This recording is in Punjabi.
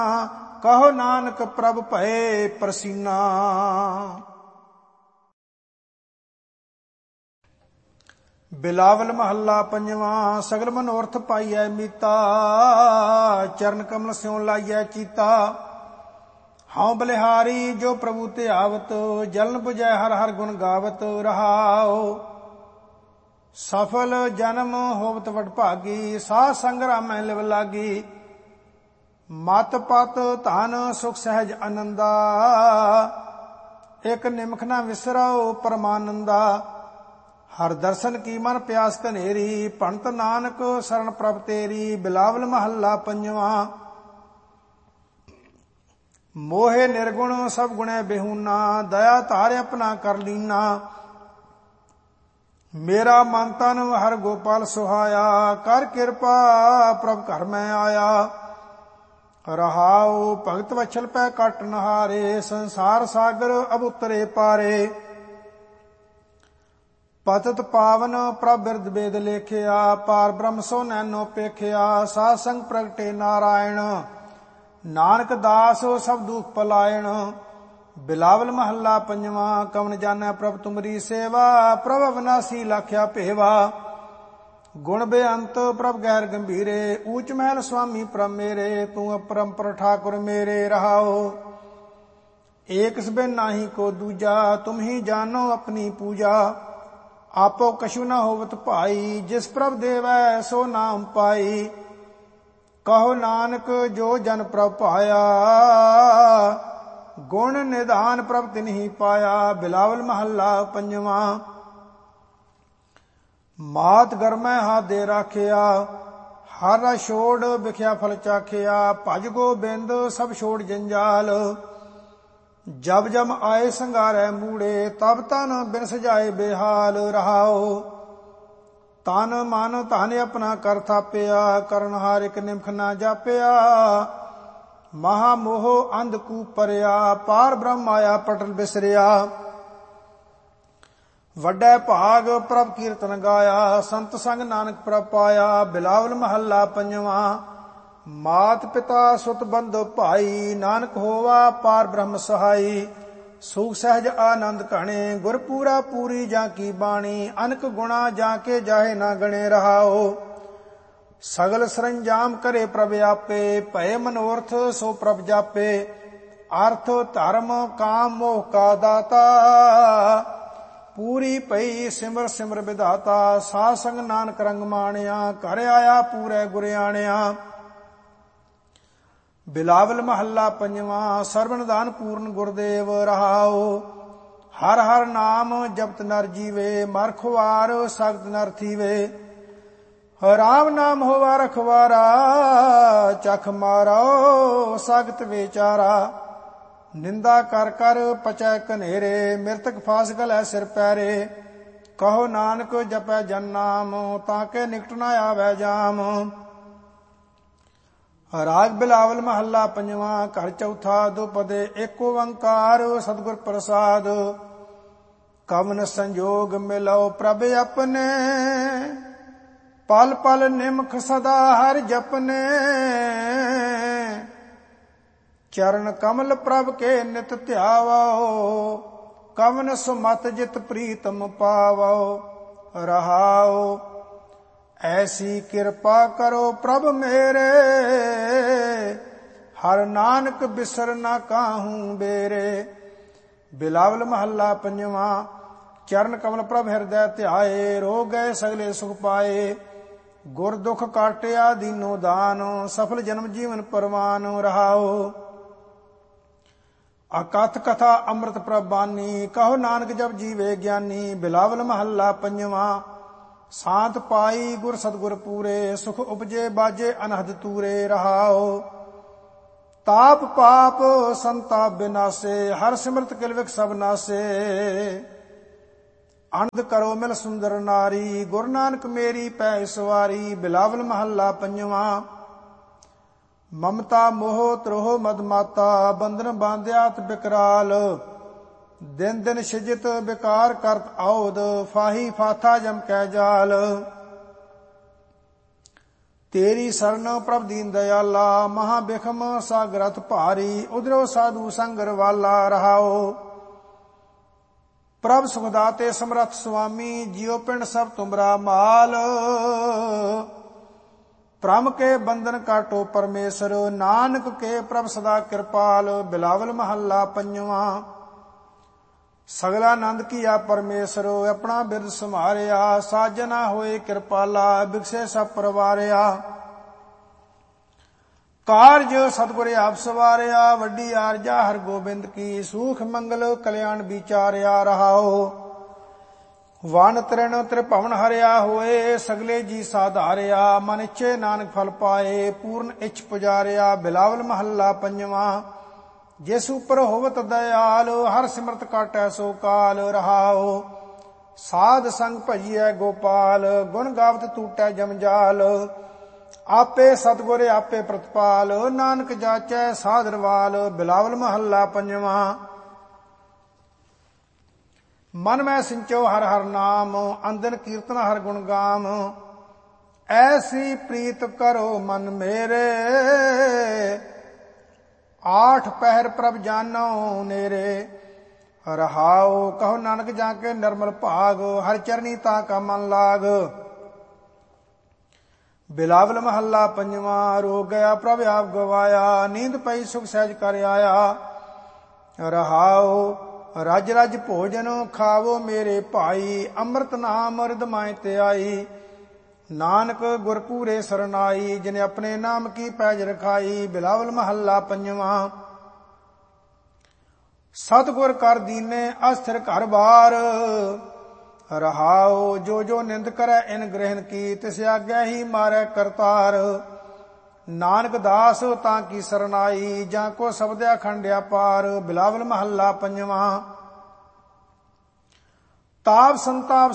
ਕਹੋ ਨਾਨਕ ਪ੍ਰਭ ਭਏ ਪ੍ਰਸੀਨਾ। ਬਿਲਾਵਲ ਮਹੱਲਾ ਪੰਜਵਾਂ। ਸਗਲ ਮਨੋਰਥ ਪਾਈਐ ਮੀਤਾ, ਚਰਨ ਕਮਲ ਸਿਉ ਲਾਈਐ ਚੀਤਾ। ਹਉ ਬਲਿਹਾਰੀ ਜੋ ਪ੍ਰਭੂ ਧਿਆਵਤ, ਜਲਨ 부ਜੈ ਹਰ ਹਰ ਗੁਣ ਗਾਵਤ। ਰਹਾਉ ਸਫਲ ਜਨਮ ਹੋਵਤ ਵਡਭਾਗੀ, ਸਾਧ ਸੰਗ ਰਾਮੈ ਲਿਵ ਲਾਗੀ। ਮਤ ਪਤ ਧਨ ਸੁਖ ਸਹਿਜ ਆਨੰਦਾ, ਇਕ ਨਿਮਖ ਨਾ ਵਿਸਰਉ ਪਰਮਾਨੰਦਾ। ਹਰ ਦਰਸ਼ਨ ਕੀ ਮਨ ਪਿਆਸ ਘਨੇਰੀ, ਭਣਤ ਨਾਨਕ ਸਰਣ ਪ੍ਰਭ ਤੇਰੀ। ਬਿਲਾਵਲ ਮਹੱਲਾ ਪੰਜਵਾਂ। ਮੋਹਿ ਨਿਰਗੁਣ ਸਭ ਗੁਣੈ ਬਿਹੂਨਾ, ਦਇਆ ਧਾਰਿ ਆਪਣਾ ਕਰ ਲੀਨਾ। ਮੇਰਾ ਮਨ ਤਨ ਹਰ ਗੋਪਾਲ ਸੁਹਾਇਆ, ਕਰ ਕਿਰਪਾ ਪ੍ਰਭ ਘਰ ਮੈਂ ਆਇਆ। ਰਹਾਉ ਭਗਤ ਵਛਲ ਪੈ ਕਟ ਨਹਾਰੇ, ਸੰਸਾਰ ਸਾਗਰ ਅਬ ਉਤਰੇ ਪਾਰੇ। ਪਤਿਤ ਪਾਵਨ ਪ੍ਰਭ ਬਿਰਦ ਬੇਦ ਲੇਖਿਆ, ਪਾਰ ਬ੍ਰਹਮ ਸੋ ਨੈਨੋ ਪੇਖਿਆ। ਸਾਧ ਸੰਗ ਪ੍ਰਗਟੇ ਨਾਰਾਇਣ, ਨਾਨਕ ਦਾਸ ਸਭ ਦੁਖ ਪਲਾਇਣ। ਬਿਲਾਵਲ ਮਹੱਲਾ ਪੰਜਵਾਂ। ਕਵਨ ਜਾਣੈ ਪ੍ਰਭ ਤੁਮਰੀ ਸੇਵਾ, ਪ੍ਰਭ ਅਵਨਾਸੀ ਲਾਖਿਆ ਭੇਵਾ। ਗੁਣ ਬੇਅੰਤ ਪ੍ਰਭ ਗੈਰ ਗੰਭੀਰੇ, ਊਚ ਮਹਿਲ ਸੁਆਮੀ ਪ੍ਰਭ ਮੇਰੇ। ਤੂੰ ਅਪਰੰਪਰ ਠਾਕੁਰ ਮੇਰੇ। ਰਹਾਉ ਏਕ ਸਬੈ ਨਾਹੀ ਕੋ ਦੂਜਾ, ਤੁਮ ਹੀ ਜਾਨੋ ਆਪਣੀ ਪੂਜਾ। ਆਪੋ ਕਛੂ ਨਾ ਹੋਵਤ ਭਾਈ, ਜਿਸ ਪ੍ਰਭ ਦੇਵੈ ਸੋ ਨਾਮ ਪਾਈ। ਕਹੋ ਨਾਨਕ ਜੋ ਜਨ ਪ੍ਰਭ ਪਾਇਆ, ਗੁਣ ਨਿਧਾਨ ਪ੍ਰਭ ਤਿਨਹੀ ਪਾਇਆ। ਬਿਲਾਵਲ ਮਹੱਲਾ ਪੰਜਵਾਂ। ਮਾਤ ਗਰਮੈ ਹੱਥ ਦੇ ਰਾਖਿਆ, ਹਰ ਛੋੜ ਵਿਖਿਆ ਫਲ ਚਾਖਿਆ। ਭਜ ਗੋਬਿੰਦ ਸਭ ਛੋੜ ਜੰਜਾਲ, ਜਬ ਜਮ ਆਏ ਸੰਗਾਰੈ ਮੂੜੇ। ਤਬ ਤਨ ਬਿਨ ਸਜਾਏ ਬੇਹਾਲ। ਰਹਾਉ ਤਨ ਮਨ ਧਨ ਆਪਣਾ ਕਰ ਥਾਪਿਆ, ਕਰਨ ਹਾਰ ਇਕ ਨਿਮਖ ਨਾ ਜਾਪਿਆ। ਮਹਾ ਮੋਹ ਅੰਧ ਕੂ ਪਰਿਆ, ਪਾਰ ਬ੍ਰਹਮ ਆਇਆ ਪਟਲ ਬਿਸਰਿਆ। ਵੱਡੈ ਭਾਗ ਪ੍ਰਭ ਕੀਰਤਨ ਗਾਇਆ, ਸੰਤ ਸੰਗ ਨਾਨਕ ਪ੍ਰਭ ਪਾਇਆ। ਬਿਲਾਵਲ ਮਹੱਲਾ ਪੰਜਵਾਂ। ਮਾਤ ਪਿਤਾ ਸੁਤ ਬੰਧੁ ਭਾਈ, ਨਾਨਕ ਹੋਵਾ ਪਾਰ ਬ੍ਰਹਮ ਸਹਾਈ। ਸੁਖ ਸਹਿਜ ਆਨੰਦ ਘਣੇ, ਗੁਰ ਪੂਰਾ ਪੂਰੀ ਜਾਂ ਕੀ ਬਾਣੀ। ਅਨਕ ਗੁਣਾ ਜਾਂ ਕੇ ਜਾਹੇ ਨਾ ਗਣੇ। ਰਹਾਉ ਸਗਲ ਸਰੰਜਾਮ ਕਰੇ ਪ੍ਰਭ ਆਪੇ, ਭਏ ਮਨੋਰਥ ਸੋ ਪ੍ਰਭ ਜਾਪੇ। ਅਰਥ ਧਰਮ ਕਾਮ ਮੋਹ ਕਾ ਦਾਤਾ, ਪੂਰੀ ਪਈ ਸਿਮਰ ਸਿਮਰ ਵਿਧਾਤਾ। ਸਾਧ ਸੰਗ ਨਾਨਕ ਰੰਗ ਮਾਣਿਆ, ਘਰ ਆਇਆ ਪੂਰੇ ਗੁਰਿਆਣਿਆ। ਬਿਲਾਵਲ ਮਹੱਲਾ ਪੰਜਵਾਂ। ਸਰਵਣ ਦਾਨ ਪੂਰਨ ਗੁਰਦੇਵ। ਰਹਾਉ ਹਰ ਹਰ ਨਾਮ ਜਪਤ ਨਰ ਜੀਵੇ, ਮਰ ਖੁਆਰ ਸਖਤ ਨਰ ਥੀਵੇ। ਰਾਮ ਨਾਮ ਹੋਵਾ ਰਖਵਾਰਾ, ਚਖ ਮਾਰੋ ਸਖਤ ਵਿਚਾਰਾ। ਨਿੰਦਾ ਕਰ ਕਰ ਪਚੈ ਕਨੇਰੇ, ਮਿਰਤਕ ਫਾਸ ਗਲੈ ਸਿਰ ਪੈਰੇ। ਕਹੋ ਨਾਨਕ ਜਪੈ ਜਨ ਨਾਮ, ਤਾਂ ਕੇ ਨਿਕਟ ਨਾ ਆਵੈ ਜਾਮ। ਰਾਗ ਬਿਲਾਵਲ ਮਹੱਲਾ ਪੰਜਵਾਂ। ਘਰ ਚੌਥਾ। ਦੁਪਦੇ ਏਕ ਓੰਕਾਰ ਸਤਿਗੁਰ ਪ੍ਰਸਾਦ। ਕਵਨ ਸੰਜੋਗ ਮਿਲਉ ਪ੍ਰਭ ਆਪਣੇ, ਪਲ ਪਲ ਨਿਮਖ ਸਦਾ ਹਰ ਜਪਨੇ। ਚਰਨ ਕਮਲ ਪ੍ਰਭ ਕੇ ਨਿਤ ਧਿਆਵੋ, ਕਵਨ ਸੁਮਤ ਜਿਤ ਪ੍ਰੀਤਮ ਪਾਵੋ। ਰਹਾਉ ਐਸੀ ਕਿਰਪਾ ਕਰੋ ਪ੍ਰਭ ਮੇਰੇ, ਹਰ ਨਾਨਕ ਬਿਸਰ ਨਾ ਕਾਹੂ ਬੇਰੇ। ਬਿਲਾਵਲ ਮਹੱਲਾ ਪੰਜਵਾਂ। ਚਰਨ ਕਮਲ ਪ੍ਰਭ ਹਿਰਦੈ ਧਿਆਏ, ਰੋਗ ਗਏ ਸਗਲੇ ਸੁਖ ਪਾਏ। ਗੁਰ ਦੁਖ ਕਾਟਿਆ ਦੀਨੋ ਦਾਨ, ਸਫਲ ਜਨਮ ਜੀਵਨ ਪਰਵਾਨ। ਰਹਾਉ ਅਕਥ ਕਥਾ ਅੰਮ੍ਰਿਤ ਪ੍ਰਭ ਬਾਨੀ, ਕਹੋ ਨਾਨਕ ਜਪ ਜੀਵੇ ਗਿਆਨੀ। ਬਿਲਾਵਲ ਮਹੱਲਾ ਪੰਜਵਾਂ। ਸਾਤ ਪਾਈ ਗੁਰ ਸਤਿਗੁਰ ਪੂਰੇ, ਸੁਖ ਉਪਜੇ ਬਾਜੇ ਅਨਹਦ ਤੂਰੇ। ਰਹਾਉ ਤਾਪ ਪਾਪ ਸੰਤਾਪ ਬਿਨਾਸੇ, ਹਰ ਸਿਮਰਤ ਕਿਲਵਿਕ ਸਭ ਨਾਸੇ। ਅਨੰਦ ਕਰੋ ਮਿਲ ਸੁੰਦਰ ਨਾਰੀ, ਗੁਰੂ ਨਾਨਕ ਮੇਰੀ ਪੈ ਸਵਾਰੀ। ਬਿਲਾਵਲ ਮਹੱਲਾ ਪੰਜਵਾਂ। ਮਮਤਾ ਮੋਹ ਤਰੋਹ ਮਦ ਮਾਤਾ, ਬੰਧਨ ਬਾਂਧਿਆਤ ਬਿਕਰਾਲ। ਦਿਨ ਦਿਨ ਸਿਜਤ ਬਿਕਾਰ ਕਰਤ ਆਉਦ, ਫਾਹੀ ਫਾਥਾ ਜਮ ਕੈ ਜਾਲ। ਤੇਰੀ ਸਰਣ ਪ੍ਰਭ ਦੀਨ ਦਇਆਲਾ, ਮਹਾ ਬਿਖਮ ਸਾਗਰਤ ਭਾਰੀ, ਉਧਰੋ ਸਾਧੂ ਸੰਗਰ ਵਾਲਾ। ਰਹਾਓ। ਪ੍ਰਭ ਸੁਖਦਾਤੇ ਸਮਰੱਥ ਸੁਆਮੀ, ਜਿਉ ਪਿੰਡ ਸਭ ਤੁਮਰਾ ਮਾਲ। ਭ੍ਰਮ ਕੇ ਬੰਧਨ ਕਾਟੋ ਪਰਮੇਸ਼ਰ, ਨਾਨਕ ਕੇ ਪ੍ਰਭ ਸਦਾ ਕਿਰਪਾਲ। ਬਿਲਾਵਲ ਮਹੱਲਾ ਪੰਜਵਾਂ। ਸਗਲਾ ਆਨੰਦ ਕੀਆ ਪਰਮੇਸ਼ਰ, ਆਪਣਾ ਬਿਰਦ ਸੰਭਾਰਿਆ। ਸਾਜਨਾ ਹੋਏ ਕਿਰਪਾਲਾ, ਬਿਕਸੇ ਸਭ ਪਰਵਾਰਿਆ। ਕਾਰਜ ਸਤਿਗੁਰੇ ਆਪ ਸਵਾਰਿਆ, ਵੱਡੀ ਆਰਜਾ ਹਰ ਗੋਬਿੰਦ ਕੀ। ਸੂਖ ਮੰਗਲ ਕਲਿਆਣ ਵਿਚਾਰਿਆ। ਰਹਾਓ। ਵਨ ਤ੍ਰਿਣ ਤ੍ਰਿਭਵਨ ਹਰਿਆ ਹੋਏ, ਸਗਲੇ ਜੀ ਸਾਧਾਰਿਆ। ਮਨ ਇੱਛੇ ਨਾਨਕ ਫਲ ਪਾਏ, ਪੂਰਨ ਇੱਛ ਪੁਜਾਰਿਆ। ਬਿਲਾਵਲ ਮਹੱਲਾ ਪੰਜਵਾਂ। ਜਿਸ ਉਪਰ ਹੋਵਤ ਦਇਆਲ, ਹਰ ਸਿਮਰਤ ਕਾਟੈ ਸੋ ਕਾਲ। ਰਹਾਓ। ਸਾਧ ਸੰਗ ਭਜੀਐ ਗੋਪਾਲ, ਗੁਣ ਗਾਵਤ ਟੂਟੈ ਜਮਜਾਲ। ਆਪੇ ਸਤਿਗੁਰ ਆਪੇ ਪ੍ਰਤਪਾਲ, ਨਾਨਕ ਜਾਚੈ ਸਾਧਰਵਾਲ। ਬਿਲਾਵਲ ਮਹੱਲਾ ਪੰਜਵਾਂ। ਮਨ ਮੈਂ ਸਿੰਚੋ ਹਰ ਹਰ ਨਾਮ, ਅੰਦਨ ਕੀਰਤਨ ਹਰ ਗੁਣ ਗਾਮ। ਐਸੀ ਪ੍ਰੀਤ ਕਰੋ ਮਨ ਮੇਰੇ, ਆਠ ਪਹਿਰ ਪ੍ਰਭ ਜਾਨੋ ਨੇਰੇ। ਰਹਾਓ। ਕਹੋ ਨਾਨਕ ਜਾ ਕੇ ਨਿਰਮਲ ਭਾਗ, ਹਰ ਚਰਨੀ ਤਾ ਕਾ ਮਨ ਲਾਗ। ਬਿਲਾਵਲ ਮਹੱਲਾ ਪੰਜਵਾਂ। ਰੋਗ ਗਿਆ ਪ੍ਰਭ ਆਪ ਗਵਾਇਆ, ਨੀਂਦ ਪਈ ਸੁਖ ਸਹਿਜ ਕਰ ਆਇਆ। ਰਹਾਓ। ਰਜ ਰਜ ਭੋਜਨ ਖਾਵੋ ਮੇਰੇ ਭਾਈ, ਅੰਮ੍ਰਿਤ ਨਾਮ ਰਿਦ ਮਾਇ ਤੇ ਆਈ। ਨਾਨਕ ਗੁਰ ਪੂਰੇ ਸਰਨਾਈ, ਜਿਨੇ ਆਪਣੇ ਨਾਮ ਕੀ ਪੈਜ ਰਖਾਈ। ਬਿਲਾਵਲ ਮਹੱਲਾ ਪੰਜਵਾਂ। ਸਤਿਗੁਰ ਕਰ ਦੀਨੇ ਅਸਥਿਰ ਘਰ ਬਾਰ। ਰਹਾਓ। ਜੋ ਜੋ ਨਿੰਦ ਕਰੈ ਇਨ ਗ੍ਰਹਿਣ ਕੀ, ਤਿਸ ਆਗਿਆ ਹੀ ਮਾਰੈ ਕਰਤਾਰ। ਨਾਨਕ ਦਾਸ ਤਾਂ ਕੀ ਸਰਨਾਈ, ਜਾਂ ਕੋ ਸ਼ਬਦਿਆ ਖੰਡਿਆ ਪਾਰ। ਬਿਲਾਵਲ ਮਹੱਲਾ ਪੰਜਵਾਂ। ਤਾਪ ਸੰਤਾਪ